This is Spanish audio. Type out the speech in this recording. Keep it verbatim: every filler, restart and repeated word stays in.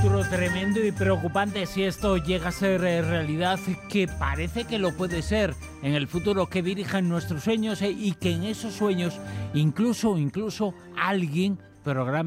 Tremendo y preocupante si esto llega a ser eh, realidad, que parece que lo puede ser en el futuro, que dirijan nuestros sueños eh, y que en esos sueños incluso, incluso alguien programa